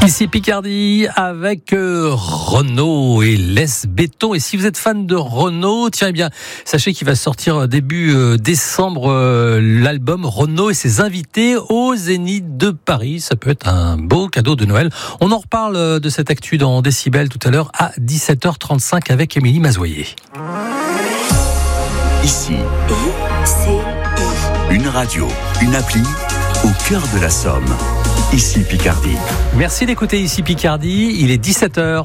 Ici Picardie avec Renault et Les Béton. Et si vous êtes fan de Renault, tiens, eh bien, sachez qu'il va sortir début décembre l'album Renault et ses invités au Zénith de Paris. Ça peut être un beau cadeau de Noël. On en reparle de cette actu dans Décibel tout à l'heure à 17h35 avec Émilie Mazoyer. Ici, une radio, une appli au cœur de la Somme. Ici Picardie. Merci d'écouter Ici Picardie, il est 17h.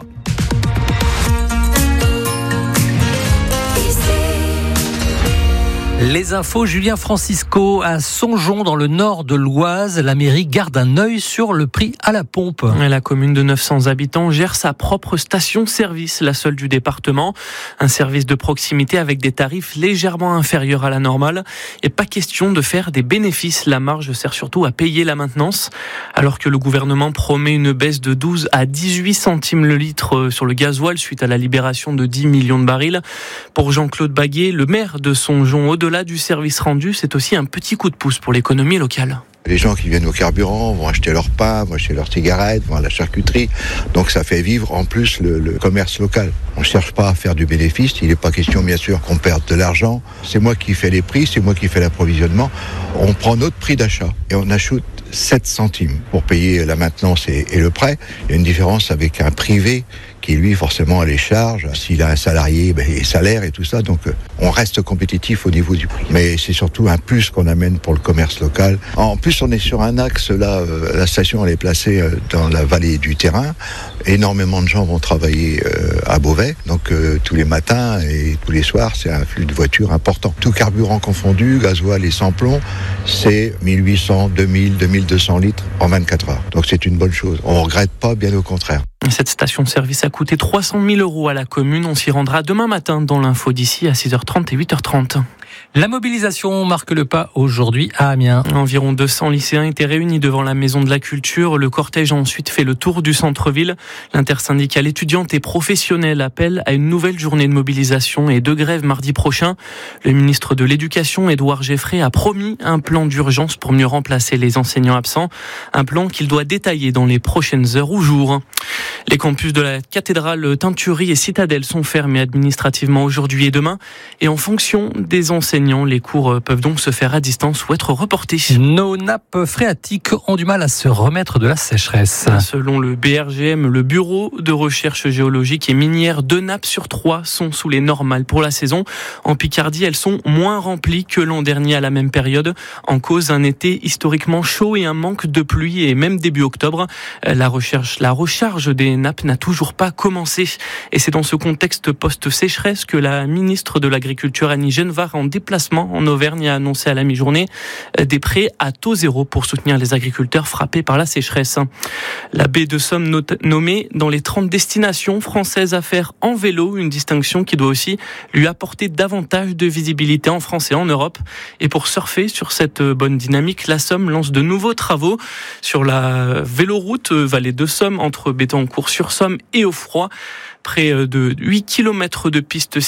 Les infos, Julien Francisco, à Songeon, dans le nord de l'Oise, la mairie garde un œil sur le prix à la pompe. La commune de 900 habitants gère sa propre station-service, la seule du département. Un service de proximité avec des tarifs légèrement inférieurs à la normale. Et pas question de faire des bénéfices. La marge sert surtout à payer la maintenance. Alors que le gouvernement promet une baisse de 12 à 18 centimes le litre sur le gasoil suite à la libération de 10 millions de barils. Pour Jean-Claude Baguet, le maire de Songeon, au-delà du service rendu, c'est aussi un petit coup de pouce pour l'économie locale. Les gens qui viennent au carburant vont acheter leur pain, vont acheter leurs cigarettes, vont à la charcuterie. Donc ça fait vivre en plus le commerce local. On ne cherche pas à faire du bénéfice. Il n'est pas question bien sûr qu'on perde de l'argent. C'est moi qui fais les prix, c'est moi qui fais l'approvisionnement. On prend notre prix d'achat et on ajoute 7 centimes pour payer la maintenance et le prêt. Il y a une différence avec un privé qui lui forcément a les charges. S'il a un salarié, les salaires et tout ça. Donc on reste compétitif au niveau du prix. Mais c'est surtout un plus qu'on amène pour le commerce local. En plus on est sur un axe là, la station elle est placée dans la vallée du Terrain. Énormément de gens vont travailler à Beauvais. Donc tous les matins et tous les soirs c'est un flux de voitures important. Tout carburant confondu, gasoil et sans plomb, c'est 1800, 2000, 2200 litres en 24 heures. Donc c'est une bonne chose. On ne regrette pas, bien au contraire. Cette station-service a coûté 300 000 € à la commune. On s'y rendra demain matin dans l'info d'ici à 6h30 et 8h30. La mobilisation marque le pas aujourd'hui à Amiens. Environ 200 lycéens étaient réunis devant la Maison de la Culture. Le cortège a ensuite fait le tour du centre-ville. L'intersyndicale étudiante et professionnelle appelle à une nouvelle journée de mobilisation et de grève mardi prochain. Le ministre de l'Éducation, Édouard Geffray, a promis un plan d'urgence pour mieux remplacer les enseignants absents. Un plan qu'il doit détailler dans les prochaines heures ou jours. Les campus de la cathédrale Teinturie et Citadelle sont fermés administrativement aujourd'hui et demain. Et en fonction des enseignants, les cours peuvent donc se faire à distance ou être reportés. Nos nappes phréatiques ont du mal à se remettre de la sécheresse. Selon le BRGM, le Bureau de recherche géologique et minière, 2 nappes sur 3 sont sous les normales pour la saison. En Picardie, elles sont moins remplies que l'an dernier à la même période. En cause, un été historiquement chaud et un manque de pluie et même début octobre. La recharge des nappes n'a toujours pas commencé. Et c'est dans ce contexte post-sécheresse que la ministre de l'Agriculture, Annie Genevard, en déplacement en Auvergne, a annoncé à la mi-journée des prêts à taux zéro pour soutenir les agriculteurs frappés par la sécheresse. La baie de Somme nommée dans les 30 destinations françaises à faire en vélo, une distinction qui doit aussi lui apporter davantage de visibilité en France et en Europe. Et pour surfer sur cette bonne dynamique, la Somme lance de nouveaux travaux sur la véloroute Vallée de Somme entre Béthencourt-sur-Somme et Offroy. Près de 8 km de pistes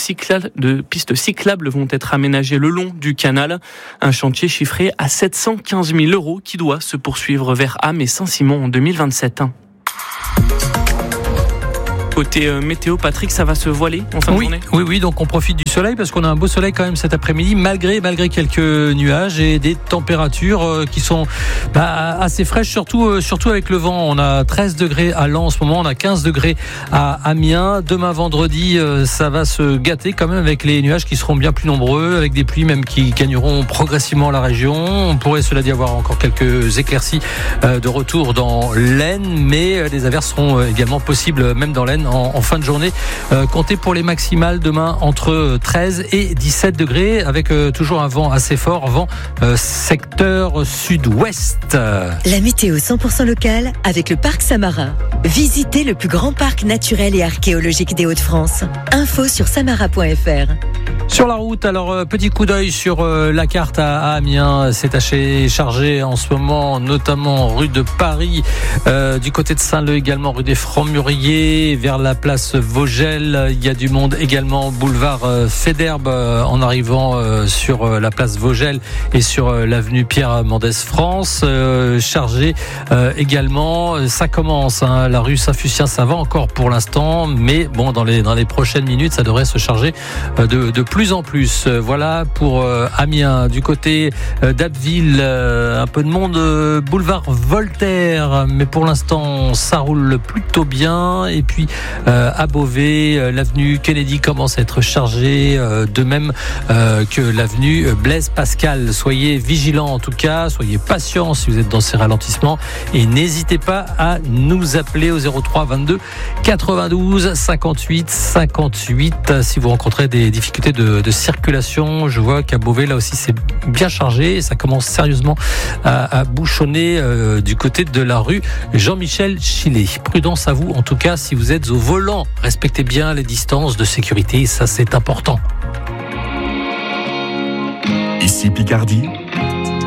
cyclables vont être aménagées le long du canal. Un chantier chiffré à 715 000 € qui doit se poursuivre vers Ham et Saint-Simon en 2027. Côté météo, Patrick, ça va se voiler en fin de journée ? Oui, donc on profite du soleil parce qu'on a un beau soleil quand même cet après-midi, malgré quelques nuages et des températures qui sont assez fraîches, surtout avec le vent. On a 13 degrés à Lens en ce moment, on a 15 degrés à Amiens. Demain vendredi, ça va se gâter quand même avec les nuages qui seront bien plus nombreux, avec des pluies même qui gagneront progressivement la région. On pourrait cela dit avoir encore quelques éclaircies de retour dans l'Aisne, mais les averses seront également possibles même dans l'Aisne en fin de journée. Comptez pour les maximales demain entre 13 et 17 degrés avec toujours un vent assez fort, vent secteur sud-ouest. La météo 100% locale avec le parc Samarin. Visitez le plus grand parc naturel et archéologique des Hauts-de-France. Info sur samara.fr. Sur la route, alors petit coup d'œil sur la carte à Amiens. C'est assez chargé en ce moment, notamment rue de Paris, du côté de Saint-Leu également, rue des Francs-Mûriers, vers la place Vogel. Il y a du monde également, boulevard Faidherbe en arrivant sur la place Vogel et sur l'avenue Pierre Mendès France. Chargé également, ça commence, la rue Saint-Fucien, ça va encore pour l'instant, mais bon, dans les prochaines minutes, ça devrait se charger de plus en plus. Voilà pour Amiens. Du côté d'Abbeville, un peu de monde, boulevard Voltaire, mais pour l'instant ça roule plutôt bien. Et puis à Beauvais, l'avenue Kennedy commence à être chargée, de même que l'avenue Blaise Pascal. Soyez vigilants en tout cas, soyez patients si vous êtes dans ces ralentissements et n'hésitez pas à nous appeler au 03 22 92 58 58 si vous rencontrez des difficultés de circulation. Je vois qu'à Beauvais, là aussi, c'est bien chargé et ça commence sérieusement à bouchonner du côté de la rue Jean-Michel Chillet. Prudence à vous, en tout cas, si vous êtes au volant. Respectez bien les distances de sécurité, ça c'est important. Ici Picardie.